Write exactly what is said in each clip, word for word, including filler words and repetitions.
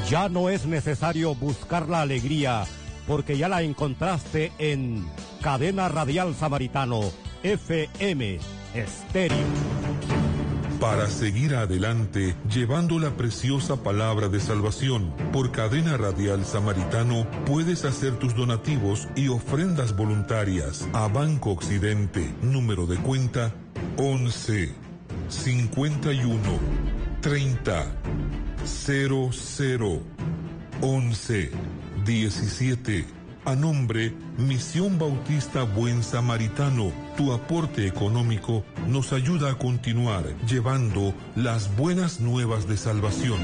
Ya no es necesario buscar la alegría, porque ya la encontraste en Cadena Radial Samaritano, F M Estéreo. Para seguir adelante, llevando la preciosa palabra de salvación, por Cadena Radial Samaritano, puedes hacer tus donativos y ofrendas voluntarias a Banco Occidente, número de cuenta once, cincuenta y uno, treinta, cero cero, once, diecisiete. A nombre Misión Bautista Buen Samaritano, tu aporte económico nos ayuda a continuar llevando las buenas nuevas de salvación.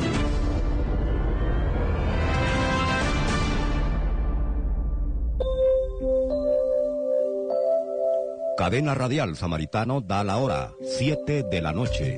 Cadena Radial Samaritano da la hora, siete de la noche.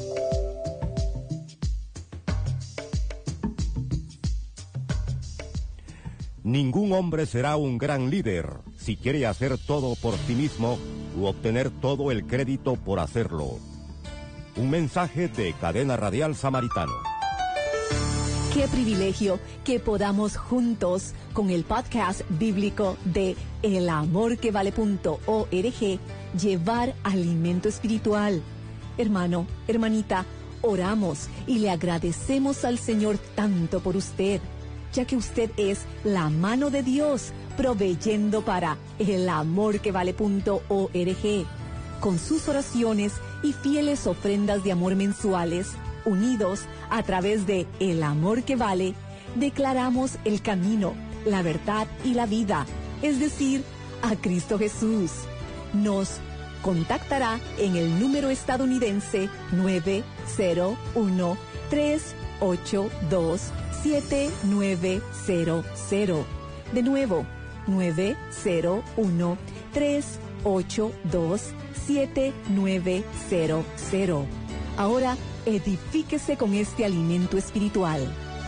Ningún hombre será un gran líder si quiere hacer todo por sí mismo u obtener todo el crédito por hacerlo. Un mensaje de Cadena Radial Samaritano. Qué privilegio que podamos juntos con el podcast bíblico de el amor que vale punto org llevar alimento espiritual. Hermano, hermanita, oramos y le agradecemos al Señor tanto por usted, ya que usted es la mano de Dios proveyendo para el amor que vale punto org. Con sus oraciones y fieles ofrendas de amor mensuales, unidos a través de El Amor que Vale, declaramos el camino, la verdad y la vida, es decir, a Cristo Jesús. Nos contactará en el número estadounidense nueve cero uno, tres ocho dos, siete nueve cero cero. De nuevo, nueve cero uno, tres ocho dos, siete nueve cero cero. Ahora, edifíquese con este alimento espiritual.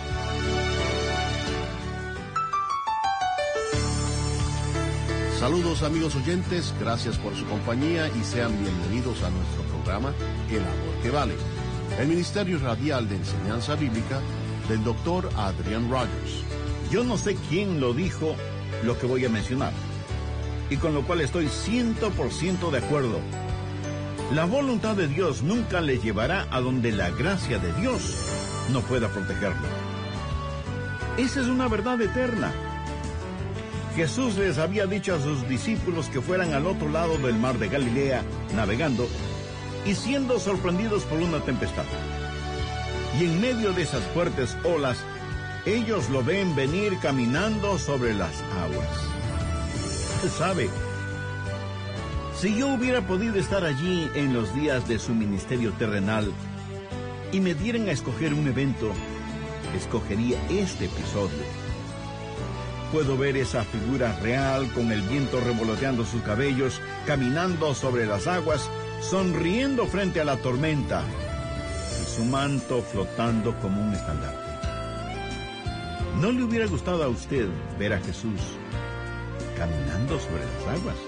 Saludos amigos oyentes, gracias por su compañía y sean bienvenidos a nuestro programa El Amor que Vale, el Ministerio Radial de Enseñanza Bíblica del doctor Adrian Rogers. Yo no sé quién lo dijo lo que voy a mencionar, y con lo cual estoy cien por ciento de acuerdo. La voluntad de Dios nunca le llevará a donde la gracia de Dios no pueda protegerlo. Esa es una verdad eterna. Jesús les había dicho a sus discípulos que fueran al otro lado del mar de Galilea, navegando, y siendo sorprendidos por una tempestad. Y en medio de esas fuertes olas, ellos lo ven venir caminando sobre las aguas. ¿Sabe? Si yo hubiera podido estar allí en los días de su ministerio terrenal y me dieran a escoger un evento, escogería este episodio. Puedo ver esa figura real con el viento revoloteando sus cabellos, caminando sobre las aguas, sonriendo frente a la tormenta y su manto flotando como un estandarte. ¿No le hubiera gustado a usted ver a Jesús caminando sobre las aguas?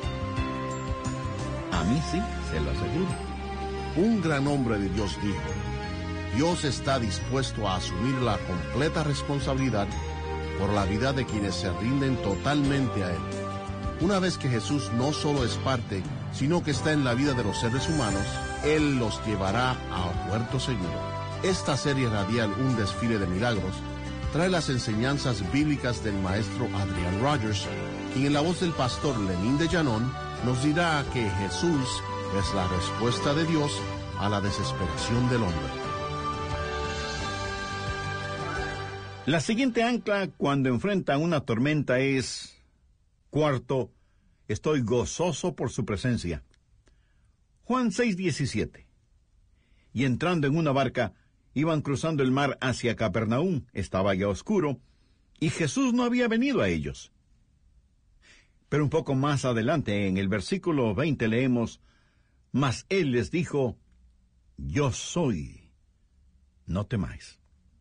A mí sí, se lo aseguro. Un gran hombre de Dios dijo: Dios está dispuesto a asumir la completa responsabilidad por la vida de quienes se rinden totalmente a Él. Una vez que Jesús no solo es parte, sino que está en la vida de los seres humanos, Él los llevará a puerto seguro. Esta serie radial, Un Desfile de Milagros, trae las enseñanzas bíblicas del maestro Adrian Rogers, quien en la voz del pastor Lenín de Llanón nos dirá que Jesús es la respuesta de Dios a la desesperación del hombre. La siguiente ancla cuando enfrentan una tormenta es: cuarto, estoy gozoso por su presencia. Juan seis diecisiete. Y entrando en una barca, iban cruzando el mar hacia Capernaum. Estaba ya oscuro, y Jesús no había venido a ellos. Pero un poco más adelante, en el versículo veinte, leemos: Mas él les dijo: Yo soy, no temáis.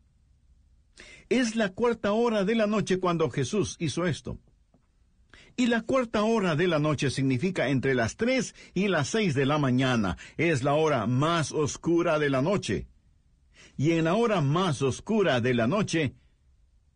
Es la cuarta hora de la noche cuando Jesús hizo esto. Y la cuarta hora de la noche significa entre las tres y las seis de la mañana. Es la hora más oscura de la noche. Y en la hora más oscura de la noche,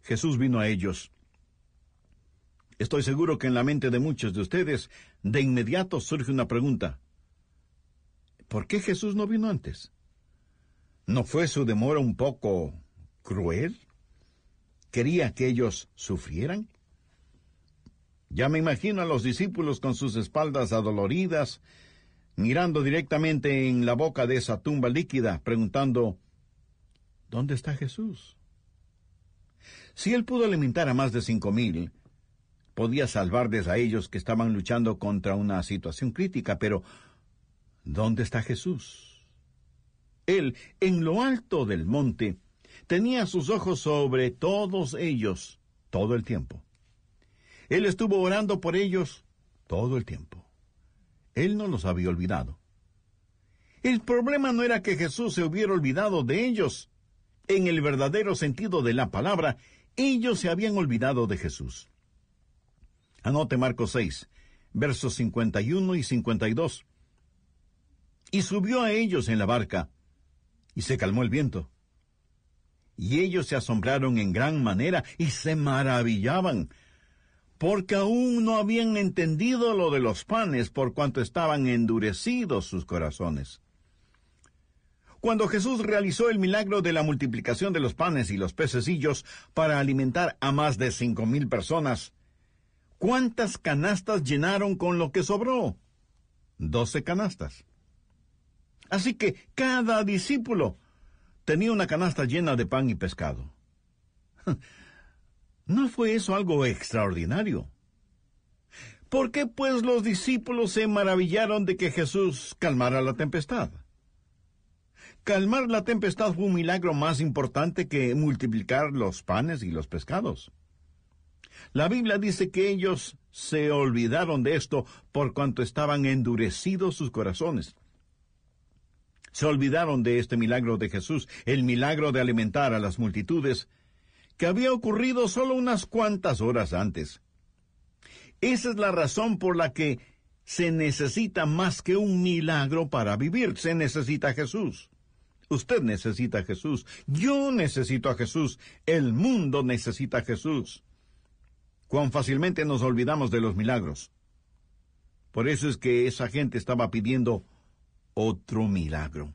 Jesús vino a ellos. Estoy seguro que en la mente de muchos de ustedes, de inmediato surge una pregunta. ¿Por qué Jesús no vino antes? ¿No fue su demora un poco cruel? ¿Quería que ellos sufrieran? Ya me imagino a los discípulos con sus espaldas adoloridas, mirando directamente en la boca de esa tumba líquida, preguntando, ¿dónde está Jesús? Si él pudo alimentar a más de cinco mil, podía salvarles a ellos que estaban luchando contra una situación crítica, pero ¿dónde está Jesús? Él, en lo alto del monte, tenía sus ojos sobre todos ellos todo el tiempo. Él estuvo orando por ellos todo el tiempo. Él no los había olvidado. El problema no era que Jesús se hubiera olvidado de ellos. En el verdadero sentido de la palabra, ellos se habían olvidado de Jesús. Anote Marcos seis, versos cincuenta y uno y cincuenta y dos. Y subió a ellos en la barca, y se calmó el viento. Y ellos se asombraron en gran manera, y se maravillaban, porque aún no habían entendido lo de los panes, por cuanto estaban endurecidos sus corazones. Cuando Jesús realizó el milagro de la multiplicación de los panes y los pececillos para alimentar a más de cinco mil personas, ¿cuántas canastas llenaron con lo que sobró? Doce canastas. Así que cada discípulo tenía una canasta llena de pan y pescado. ¿No fue eso algo extraordinario? ¿Por qué pues los discípulos se maravillaron de que Jesús calmara la tempestad? Calmar la tempestad fue un milagro más importante que multiplicar los panes y los pescados. La Biblia dice que ellos se olvidaron de esto por cuanto estaban endurecidos sus corazones. Se olvidaron de este milagro de Jesús, el milagro de alimentar a las multitudes, que había ocurrido solo unas cuantas horas antes. Esa es la razón por la que se necesita más que un milagro para vivir. Se necesita a Jesús. Usted necesita a Jesús. Yo necesito a Jesús. El mundo necesita a Jesús. Cuán fácilmente nos olvidamos de los milagros. Por eso es que esa gente estaba pidiendo otro milagro.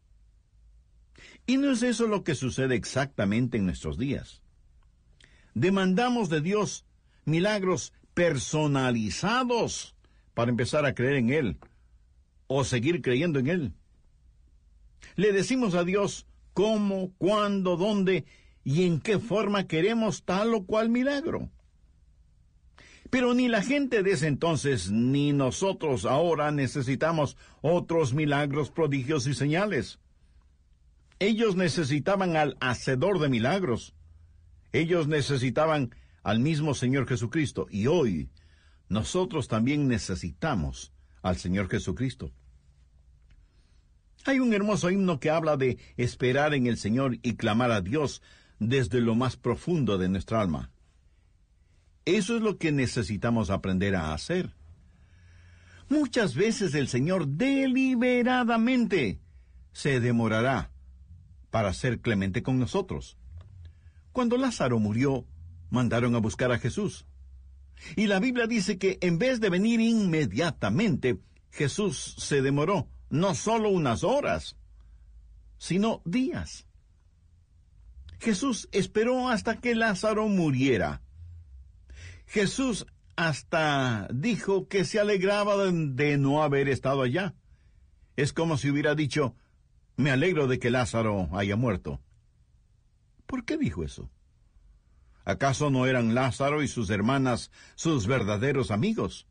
Y no es eso lo que sucede exactamente en nuestros días. Demandamos de Dios milagros personalizados para empezar a creer en Él o seguir creyendo en Él. Le decimos a Dios cómo, cuándo, dónde y en qué forma queremos tal o cual milagro. Pero ni la gente de ese entonces ni nosotros ahora necesitamos otros milagros, prodigios y señales. Ellos necesitaban al hacedor de milagros. Ellos necesitaban al mismo Señor Jesucristo. Y hoy nosotros también necesitamos al Señor Jesucristo. Hay un hermoso himno que habla de esperar en el Señor y clamar a Dios desde lo más profundo de nuestra alma. Eso es lo que necesitamos aprender a hacer. Muchas veces el Señor deliberadamente se demorará para ser clemente con nosotros. Cuando Lázaro murió, mandaron a buscar a Jesús. Y la Biblia dice que en vez de venir inmediatamente, Jesús se demoró, no solo unas horas, sino días. Jesús esperó hasta que Lázaro muriera. Jesús hasta dijo que se alegraba de, de no haber estado allá. Es como si hubiera dicho, me alegro de que Lázaro haya muerto. ¿Por qué dijo eso? ¿Acaso no eran Lázaro y sus hermanas sus verdaderos amigos?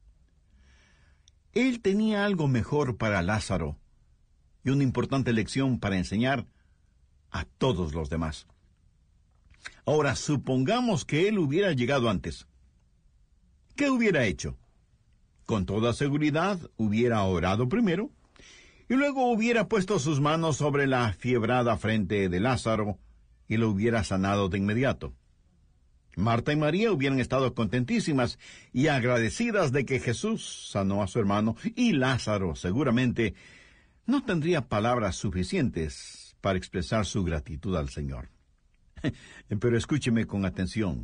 Él tenía algo mejor para Lázaro y una importante lección para enseñar a todos los demás. Ahora, supongamos que él hubiera llegado antes. ¿Qué hubiera hecho? Con toda seguridad hubiera orado primero y luego hubiera puesto sus manos sobre la afiebrada frente de Lázaro y lo hubiera sanado de inmediato. Marta y María hubieran estado contentísimas y agradecidas de que Jesús sanó a su hermano, y Lázaro seguramente no tendría palabras suficientes para expresar su gratitud al Señor. Pero escúcheme con atención.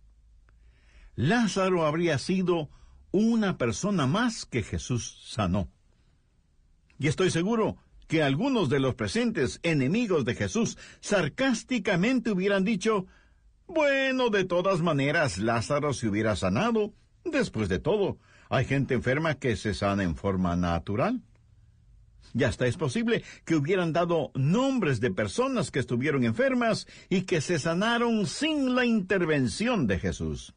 Lázaro habría sido una persona más que Jesús sanó. Y estoy seguro que algunos de los presentes enemigos de Jesús sarcásticamente hubieran dicho, bueno, de todas maneras, Lázaro se hubiera sanado. Después de todo, hay gente enferma que se sana en forma natural. Y hasta es posible que hubieran dado nombres de personas que estuvieron enfermas y que se sanaron sin la intervención de Jesús.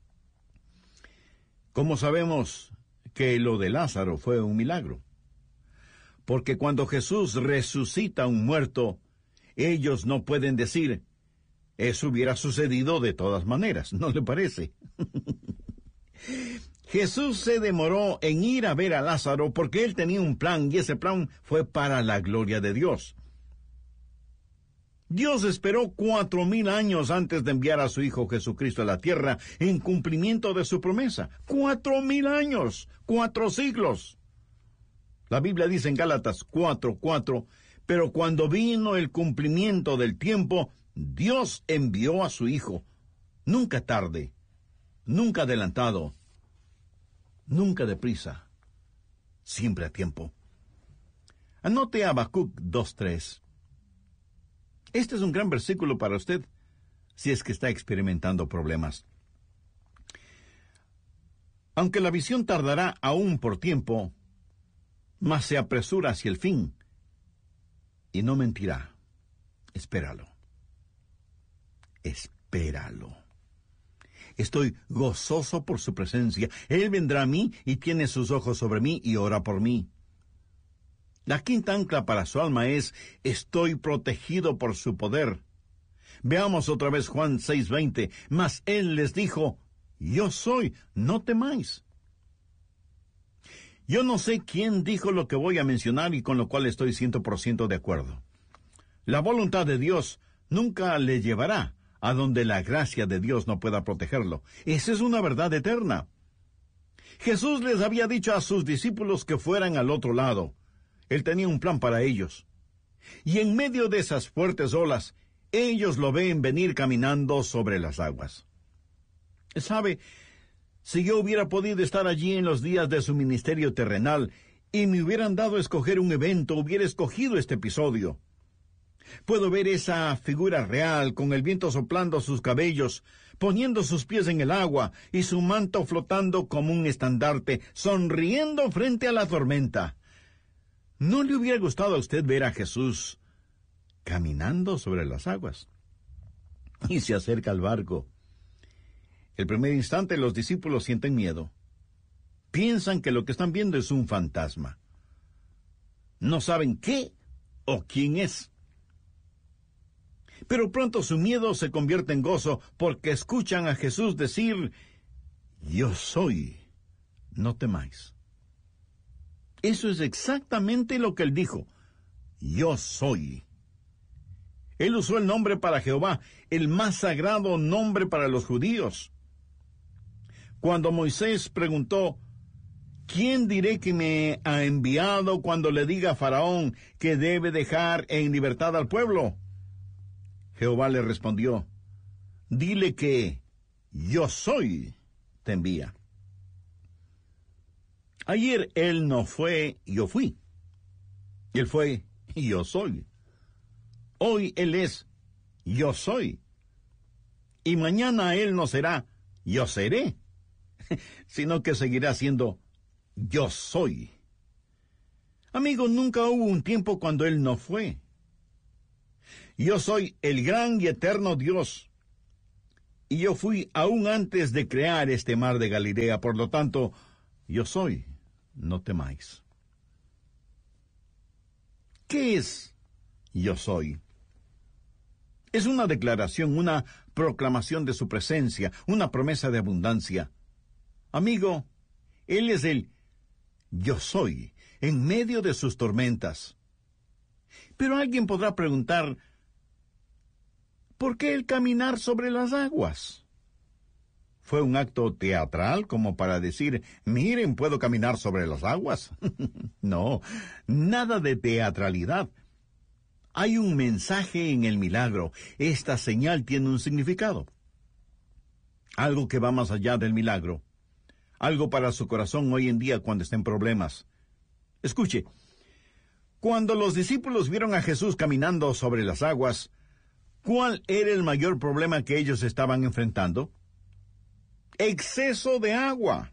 ¿Cómo sabemos que lo de Lázaro fue un milagro? Porque cuando Jesús resucita a un muerto, ellos no pueden decir, eso hubiera sucedido de todas maneras, ¿no le parece? Jesús se demoró en ir a ver a Lázaro porque él tenía un plan, y ese plan fue para la gloria de Dios. Dios esperó cuatro mil años antes de enviar a su Hijo Jesucristo a la tierra en cumplimiento de su promesa. Cuatro mil años, cuatro siglos. La Biblia dice en Gálatas cuatro, cuatro, pero cuando vino el cumplimiento del tiempo, Dios envió a su Hijo, nunca tarde, nunca adelantado, nunca deprisa, siempre a tiempo. Anote Habacuc dos, tres. Este es un gran versículo para usted, si es que está experimentando problemas. Aunque la visión tardará aún por tiempo, mas se apresura hacia el fin, y no mentirá. Espéralo. Espéralo. Estoy gozoso por su presencia. Él vendrá a mí y tiene sus ojos sobre mí y ora por mí. La quinta ancla para su alma es, estoy protegido por su poder. Veamos otra vez Juan seis veinte. Mas él les dijo, yo soy, no temáis. Yo no sé quién dijo lo que voy a mencionar y con lo cual estoy cien por ciento de acuerdo. La voluntad de Dios nunca le llevará a donde la gracia de Dios no pueda protegerlo. Esa es una verdad eterna. Jesús les había dicho a sus discípulos que fueran al otro lado. Él tenía un plan para ellos. Y en medio de esas fuertes olas, ellos lo ven venir caminando sobre las aguas. ¿Sabe? Si yo hubiera podido estar allí en los días de su ministerio terrenal y me hubieran dado a escoger un evento, hubiera escogido este episodio. Puedo ver esa figura real con el viento soplando sus cabellos, poniendo sus pies en el agua y su manto flotando como un estandarte, sonriendo frente a la tormenta. ¿No le hubiera gustado a usted ver a Jesús caminando sobre las aguas? Y se acerca al barco. El primer instante los discípulos sienten miedo. Piensan que lo que están viendo es un fantasma. No saben qué o quién es. Pero pronto su miedo se convierte en gozo porque escuchan a Jesús decir, yo soy, no temáis. Eso es exactamente lo que él dijo, yo soy. Él usó el nombre para Jehová, el más sagrado nombre para los judíos. Cuando Moisés preguntó, ¿quién diré que me ha enviado cuando le diga a Faraón que debe dejar en libertad al pueblo? Jehová le respondió, dile que yo soy, te envía. Ayer él no fue, yo fui. Él fue, yo soy. Hoy él es, yo soy. Y mañana él no será, yo seré, sino que seguirá siendo, yo soy. Amigo, nunca hubo un tiempo cuando él no fue. Yo soy el gran y eterno Dios. Y yo fui aún antes de crear este mar de Galilea, por lo tanto, yo soy, no temáis. ¿Qué es yo soy? Es una declaración, una proclamación de su presencia, una promesa de abundancia. Amigo, Él es el yo soy, en medio de sus tormentas. Pero alguien podrá preguntar, ¿por qué el caminar sobre las aguas? ¿Fue un acto teatral como para decir, miren, puedo caminar sobre las aguas? No, nada de teatralidad. Hay un mensaje en el milagro. Esta señal tiene un significado. Algo que va más allá del milagro. Algo para su corazón hoy en día cuando está en problemas. Escuche, cuando los discípulos vieron a Jesús caminando sobre las aguas, ¿cuál era el mayor problema que ellos estaban enfrentando? Exceso de agua.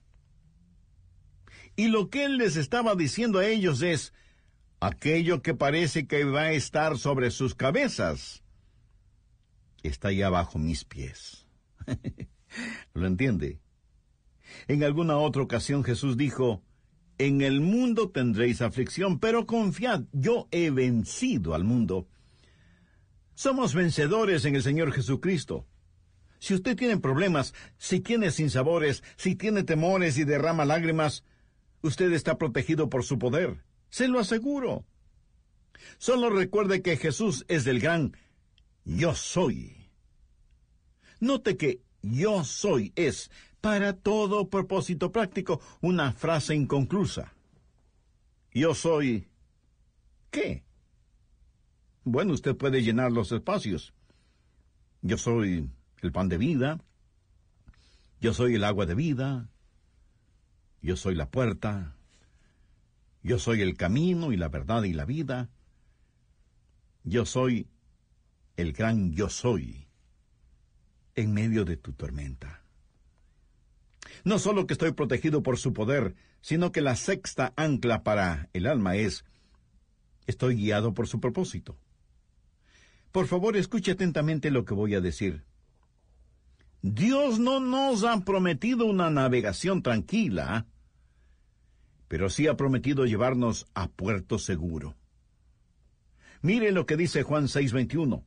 Y lo que él les estaba diciendo a ellos es, aquello que parece que va a estar sobre sus cabezas, está allá bajo mis pies. ¿Lo entiende? En alguna otra ocasión Jesús dijo, en el mundo tendréis aflicción, pero confiad, yo he vencido al mundo. Somos vencedores en el Señor Jesucristo. Si usted tiene problemas, si tiene sinsabores, si tiene temores y derrama lágrimas, usted está protegido por su poder. Se lo aseguro. Solo recuerde que Jesús es el gran yo soy. Note que yo soy es, para todo propósito práctico, una frase inconclusa. Yo soy, ¿qué? Bueno, usted puede llenar los espacios. Yo soy el pan de vida. Yo soy el agua de vida. Yo soy la puerta. Yo soy el camino y la verdad y la vida. Yo soy el gran yo soy en medio de tu tormenta. No solo que estoy protegido por su poder, sino que la sexta ancla para el alma es, estoy guiado por su propósito. Por favor, escuche atentamente lo que voy a decir. Dios no nos ha prometido una navegación tranquila, pero sí ha prometido llevarnos a puerto seguro. Mire lo que dice Juan seis veintiuno.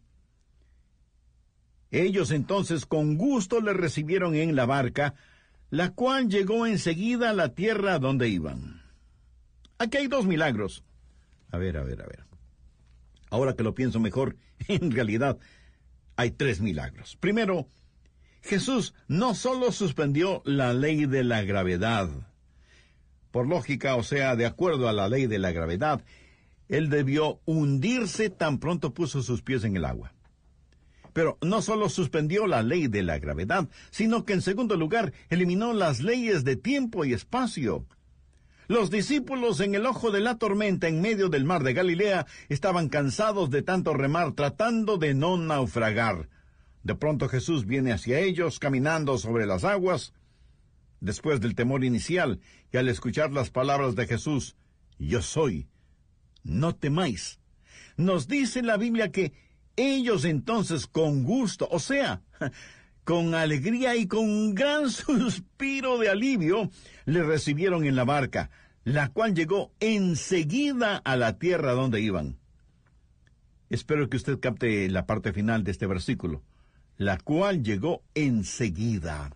Ellos entonces con gusto le recibieron en la barca, la cual llegó enseguida a la tierra donde iban. Aquí hay dos milagros. A ver, a ver, a ver. Ahora que lo pienso mejor, en realidad hay tres milagros. Primero, Jesús no solo suspendió la ley de la gravedad. Por lógica, o sea, de acuerdo a la ley de la gravedad, él debió hundirse tan pronto puso sus pies en el agua. Pero no solo suspendió la ley de la gravedad, sino que en segundo lugar eliminó las leyes de tiempo y espacio. Los discípulos en el ojo de la tormenta en medio del mar de Galilea estaban cansados de tanto remar tratando de no naufragar. De pronto Jesús viene hacia ellos caminando sobre las aguas. Después del temor inicial y al escuchar las palabras de Jesús, yo soy, no temáis. Nos dice la Biblia que ellos entonces con gusto, o sea, con alegría y con un gran suspiro de alivio, le recibieron en la barca, la cual llegó enseguida a la tierra donde iban. Espero que usted capte la parte final de este versículo, la cual llegó enseguida.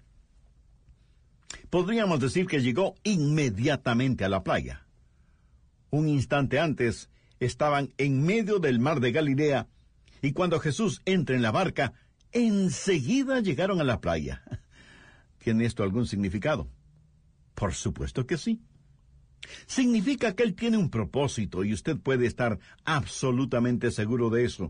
Podríamos decir que llegó inmediatamente a la playa. Un instante antes estaban en medio del mar de Galilea, y cuando Jesús entra en la barca, enseguida llegaron a la playa. ¿Tiene esto algún significado? Por supuesto que sí. Significa que Él tiene un propósito y usted puede estar absolutamente seguro de eso.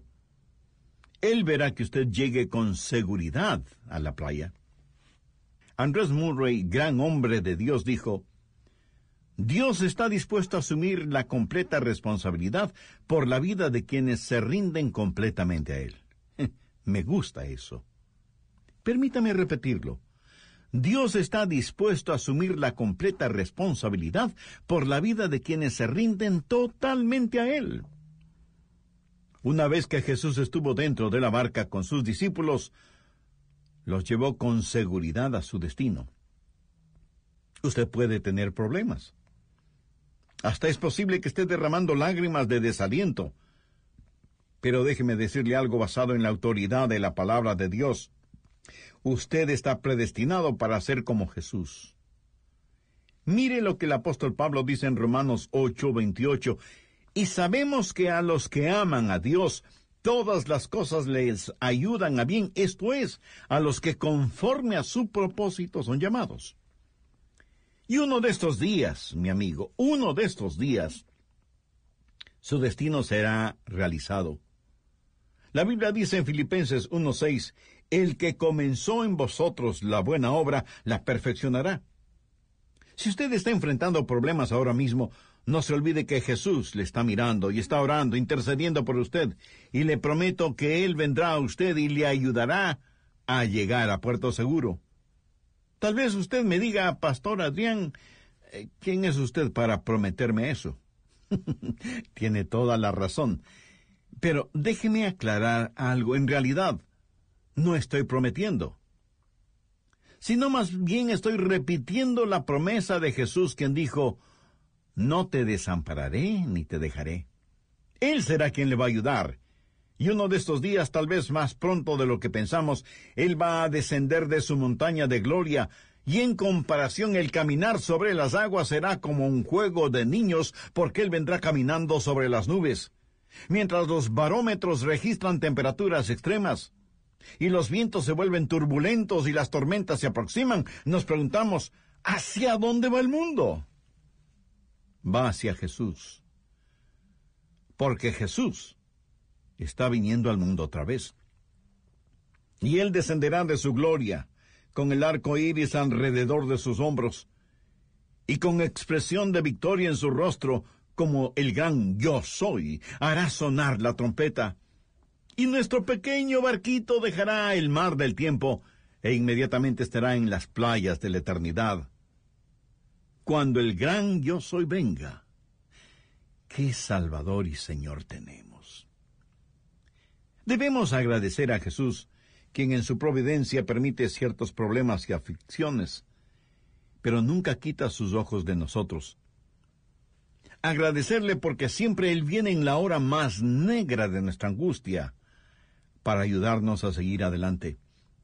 Él verá que usted llegue con seguridad a la playa. Andrés Murray, gran hombre de Dios, dijo, Dios está dispuesto a asumir la completa responsabilidad por la vida de quienes se rinden completamente a Él. Me gusta eso. Permítame repetirlo. Dios está dispuesto a asumir la completa responsabilidad por la vida de quienes se rinden totalmente a Él. Una vez que Jesús estuvo dentro de la barca con sus discípulos, los llevó con seguridad a su destino. Usted puede tener problemas. Hasta es posible que esté derramando lágrimas de desaliento. Pero déjeme decirle algo basado en la autoridad de la palabra de Dios. Usted está predestinado para ser como Jesús. Mire lo que el apóstol Pablo dice en Romanos ocho veintiocho. Y sabemos que a los que aman a Dios, todas las cosas les ayudan a bien, esto es, a los que conforme a su propósito son llamados. Y uno de estos días, mi amigo, uno de estos días, su destino será realizado. La Biblia dice en Filipenses uno seis, el que comenzó en vosotros la buena obra, la perfeccionará. Si usted está enfrentando problemas ahora mismo, no se olvide que Jesús le está mirando y está orando, intercediendo por usted, y le prometo que Él vendrá a usted y le ayudará a llegar a puerto seguro. Tal vez usted me diga, Pastor Adrián, ¿quién es usted para prometerme eso? Tiene toda la razón. Pero déjeme aclarar algo. En realidad, no estoy prometiendo, sino más bien estoy repitiendo la promesa de Jesús, quien dijo, no te desampararé ni te dejaré. Él será quien le va a ayudar. Y uno de estos días, tal vez más pronto de lo que pensamos, Él va a descender de su montaña de gloria, y en comparación el caminar sobre las aguas será como un juego de niños, porque Él vendrá caminando sobre las nubes. Mientras los barómetros registran temperaturas extremas, y los vientos se vuelven turbulentos y las tormentas se aproximan, nos preguntamos, ¿hacia dónde va el mundo? Va hacia Jesús. Porque Jesús está viniendo al mundo otra vez. Y Él descenderá de su gloria, con el arco iris alrededor de sus hombros, y con expresión de victoria en su rostro, como el gran yo soy, hará sonar la trompeta. Y nuestro pequeño barquito dejará el mar del tiempo, e inmediatamente estará en las playas de la eternidad. Cuando el gran yo soy venga, ¿qué Salvador y Señor tenemos? Debemos agradecer a Jesús, quien en su providencia permite ciertos problemas y aflicciones, pero nunca quita sus ojos de nosotros. Agradecerle porque siempre Él viene en la hora más negra de nuestra angustia para ayudarnos a seguir adelante.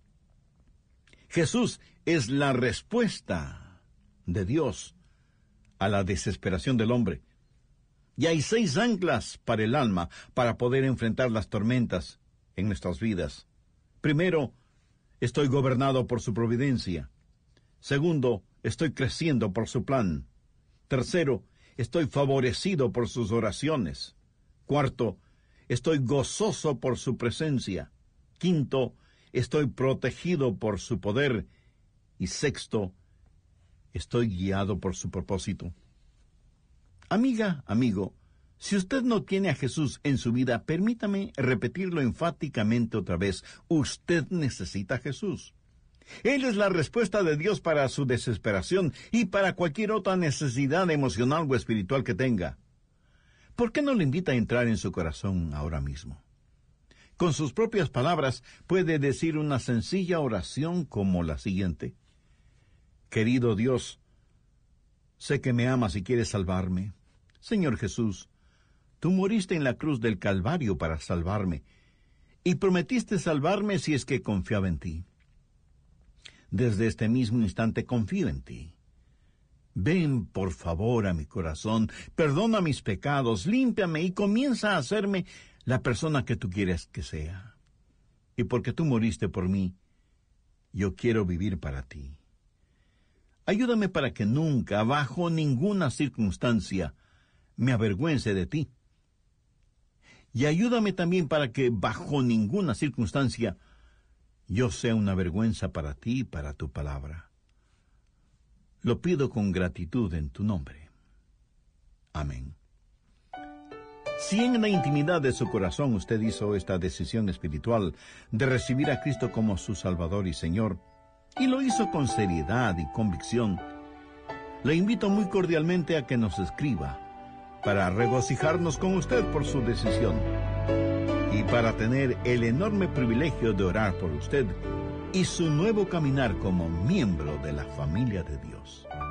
Jesús es la respuesta de Dios a la desesperación del hombre. Y hay seis anclas para el alma para poder enfrentar las tormentas en nuestras vidas. Primero, estoy gobernado por su providencia. Segundo, estoy creciendo por su plan. Tercero, estoy favorecido por sus oraciones. Cuarto, estoy gozoso por su presencia. Quinto, estoy protegido por su poder. Y sexto, estoy guiado por su propósito. Amiga, amigo, si usted no tiene a Jesús en su vida, permítame repetirlo enfáticamente otra vez. Usted necesita a Jesús. Él es la respuesta de Dios para su desesperación y para cualquier otra necesidad emocional o espiritual que tenga. ¿Por qué no le invita a entrar en su corazón ahora mismo? Con sus propias palabras puede decir una sencilla oración como la siguiente. Querido Dios, sé que me amas y quieres salvarme. Señor Jesús, tú moriste en la cruz del Calvario para salvarme, y prometiste salvarme si es que confiaba en ti. Desde este mismo instante confío en ti. Ven, por favor, a mi corazón, perdona mis pecados, límpiame y comienza a hacerme la persona que tú quieres que sea. Y porque tú moriste por mí, yo quiero vivir para ti. Ayúdame para que nunca, bajo ninguna circunstancia, me avergüence de ti. Y ayúdame también para que, bajo ninguna circunstancia, yo sea una vergüenza para ti y para tu palabra. Lo pido con gratitud en tu nombre. Amén. Si en la intimidad de su corazón usted hizo esta decisión espiritual de recibir a Cristo como su Salvador y Señor, y lo hizo con seriedad y convicción, le invito muy cordialmente a que nos escriba para regocijarnos con usted por su decisión y para tener el enorme privilegio de orar por usted y su nuevo caminar como miembro de la familia de Dios.